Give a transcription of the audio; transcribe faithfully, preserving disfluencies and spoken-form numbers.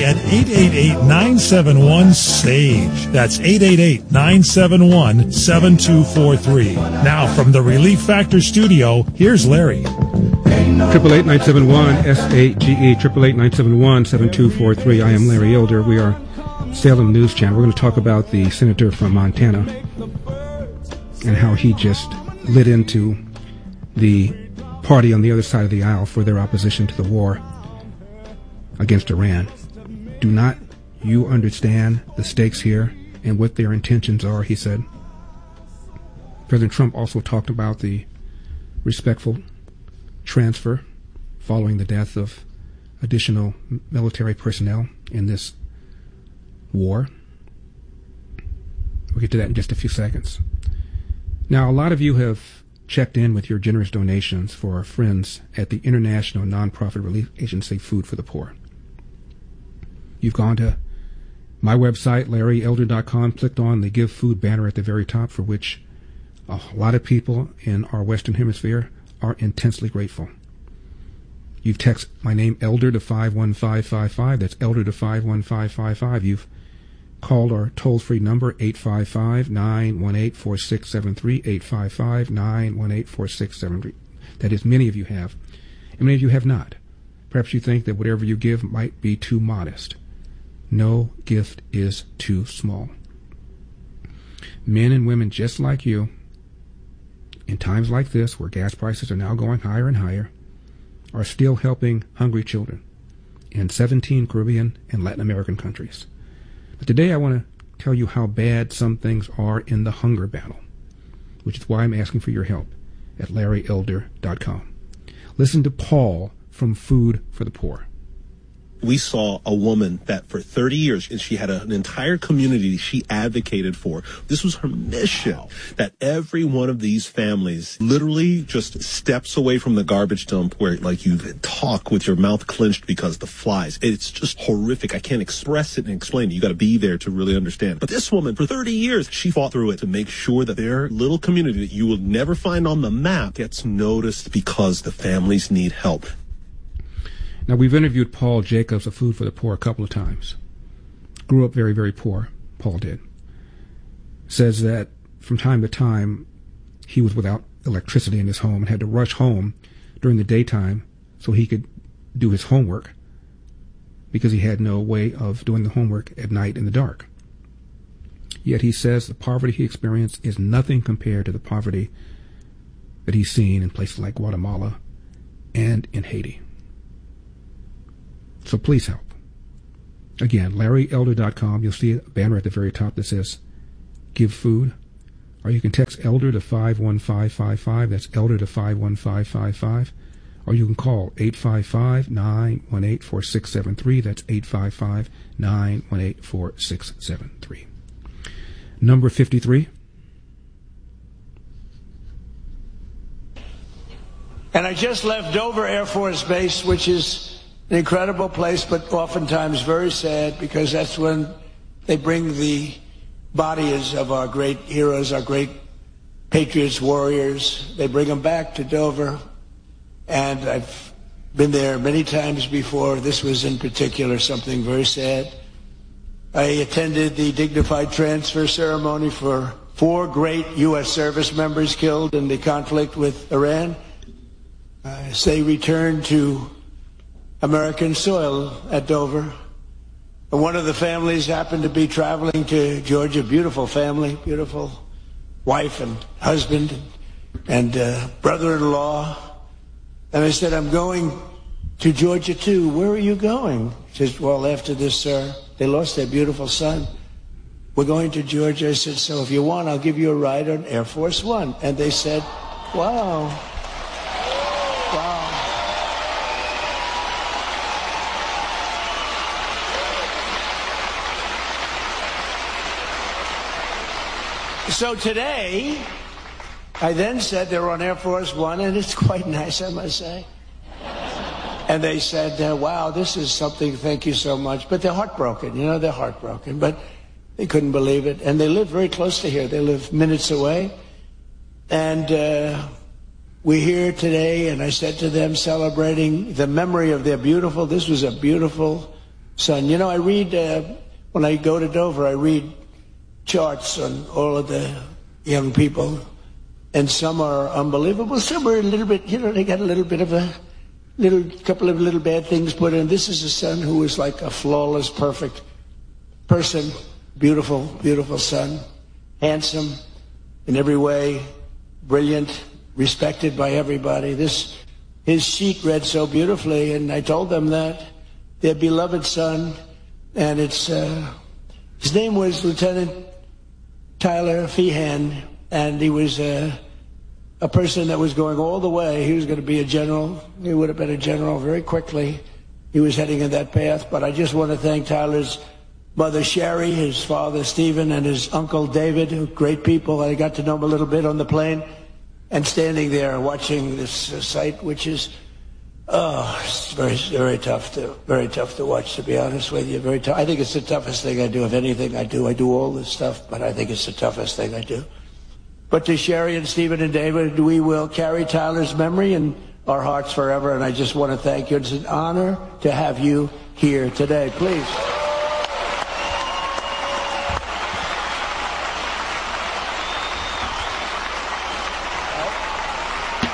at eight eight eight, nine seven one, SAGE. That's eight eight eight, nine seven one, seven two four three. Now from the Relief Factor studio, here's Larry. Triple eight nine seven one S A G E. Triple eight nine seven one seven two four three. I am Larry Elder. We are Salem News Channel. We're going to talk about the senator from Montana and how he just lit into the party on the other side of the aisle for their opposition to the war against Iran. Do not you understand the stakes here and what their intentions are, he said. President Trump also talked about the respectful transfer following the death of additional military personnel in this war. We'll get to that in just a few seconds. Now, a lot of you have checked in with your generous donations for our friends at the international nonprofit relief agency Food for the Poor. You've gone to my website, larry elder dot com, clicked on the Give Food banner at the very top, for which a lot of people in our Western Hemisphere are intensely grateful. You've texted my name, Elder, to five one five five five. That's Elder to five one five five five. You've called our toll-free number, eight five five, nine one eight, four six seven three, eight five five, nine one eight, four six seven three. That is, many of you have, and many of you have not. Perhaps you think that whatever you give might be too modest. No gift is too small. Men and women just like you, in times like this, where gas prices are now going higher and higher, are still helping hungry children in seventeen Caribbean and Latin American countries. But today I want to tell you how bad some things are in the hunger battle, which is why I'm asking for your help at larry elder dot com. Listen to Paul from Food for the Poor. We saw a woman that for thirty years, and she had a, an entire community she advocated for. This was her mission, that every one of these families literally just steps away from the garbage dump where, like, you talk with your mouth clenched because the flies. It's just horrific. I can't express it and explain it. You got to be there to really understand. But this woman, for thirty years, she fought through it to make sure that their little community that you will never find on the map gets noticed because the families need help. Now, we've interviewed Paul Jacobs of Food for the Poor a couple of times. Grew up very, very poor, Paul did. Says that from time to time, he was without electricity in his home and had to rush home during the daytime so he could do his homework because he had no way of doing the homework at night in the dark. Yet he says the poverty he experienced is nothing compared to the poverty that he's seen in places like Guatemala and in Haiti. So please help. Again, larry elder dot com. You'll see a banner at the very top that says Give Food. Or you can text Elder to five one five five five. That's Elder to five one five five five. Or you can call eight five five, nine one eight, four six seven three. That's eight five five, nine one eight, four six seven three. Number fifty-three. And I just left Dover Air Force Base, which is an incredible place, but oftentimes very sad, because that's when they bring the bodies of our great heroes, our great patriots, warriors. They bring them back to Dover, and I've been there many times before. This was in particular something very sad. I attended the dignified transfer ceremony for four great U S service members killed in the conflict with Iran. Uh, as they returned to American soil at Dover. And one of the families happened to be traveling to Georgia. Beautiful family, beautiful wife and husband and uh, brother-in-law. And I said, I'm going to Georgia too. Where are you going? She says, well, after this, sir, they lost their beautiful son. We're going to Georgia. I said, so if you want, I'll give you a ride on Air Force One. And they said, wow. Wow. So today, I then said they were on Air Force One, and it's quite nice, I must say. And they said, uh, wow, this is something, thank you so much. But they're heartbroken, you know, they're heartbroken. But they couldn't believe it. And they live very close to here. They live minutes away. And uh, we're here today, and I said to them, celebrating the memory of their beautiful, this was a beautiful son. You know, I read, uh, when I go to Dover, I read charts on all of the young people, and some are unbelievable. Some are a little bit, you know, they got a little bit of a little couple of little bad things put in. This is a son who is like a flawless, perfect person, beautiful, beautiful son, handsome in every way, brilliant, respected by everybody. This, his sheet read so beautifully, and I told them that, their beloved son, and it's, uh, his name was Lieutenant Tyler Feehan, and he was uh, a person that was going all the way. He was going to be a general. He would have been a general very quickly. He was heading in that path, but I just want to thank Tyler's mother, Sherry, his father, Stephen, and his uncle, David, who great people. I got to know them a little bit on the plane, and standing there watching this uh, sight, which is, oh, it's very, very tough to, very tough to watch, to be honest with you. Very tough. I think it's the toughest thing I do. If anything I do, I do all this stuff, but I think it's the toughest thing I do. But to Sherry and Stephen and David, we will carry Tyler's memory in our hearts forever, and I just want to thank you. It's an honor to have you here today. Please.